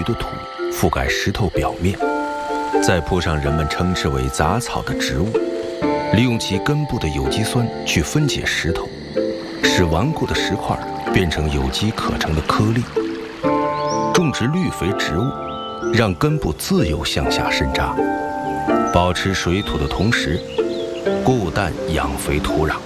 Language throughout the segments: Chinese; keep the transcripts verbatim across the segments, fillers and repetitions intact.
余的土覆盖石头表面，再铺上人们称之为杂草的植物，利用其根部的有机酸去分解石头，使顽固的石块变成有机可成的颗粒。种植绿肥植物，让根部自由向下伸扎，保持水土的同时，固氮养肥土壤。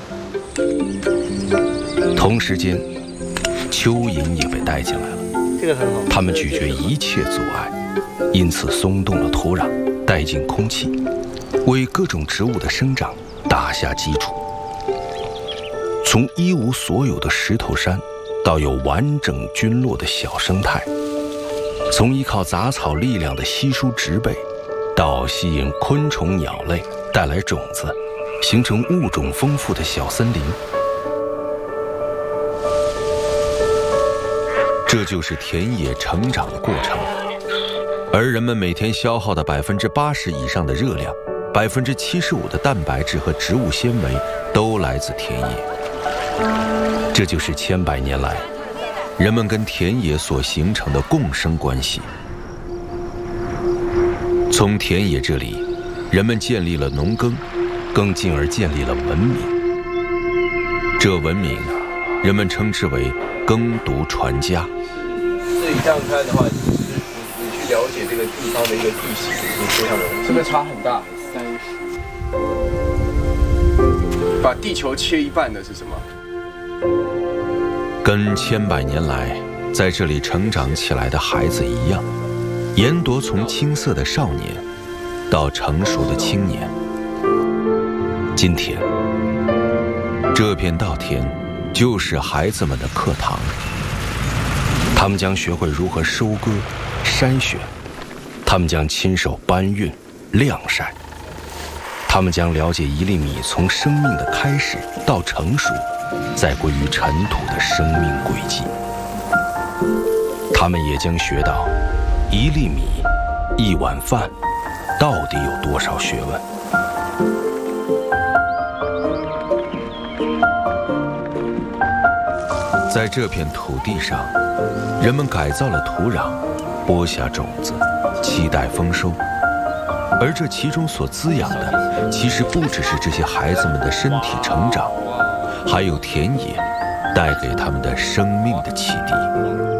同时间，蚯蚓也被带进来了。 这个很好。 它们拒绝一切阻碍，因此松动了土壤，带进空气，为各种植物的生长打下基础。从一无所有的石头山，到有完整菌落的小生态；从依靠杂草力量的稀疏植被，到吸引昆虫鸟类带来种子，形成物种丰富的小森林。这就是田野成长的过程，而人们每天消耗的百分之八十以上的热量，百分之七十五的蛋白质和植物纤维都来自田野。这就是千百年来人们跟田野所形成的共生关系。从田野这里，人们建立了农耕，更进而建立了文明。这文明，人们称之为耕读传家。 所以这样看的话，其实你你去了解这个地方的一个地形，是非常容易。是不是差很大？三十。把地球切一半的是什么？ 跟千百年来在这里成长起来的孩子一样，研夺从青涩的少年到成熟的青年。今天，这片稻田就是孩子们的课堂。他们将学会如何收割、筛选，他们将亲手搬运、晾晒，他们将了解一粒米从生命的开始到成熟，再归于尘土的生命轨迹。他们也将学到，一粒米、一碗饭，到底有多少学问。在这片土地上，人们改造了土壤，播下种子，期待丰收。而这其中所滋养的，其实不只是这些孩子们的身体成长，还有田野带给他们的生命的启迪。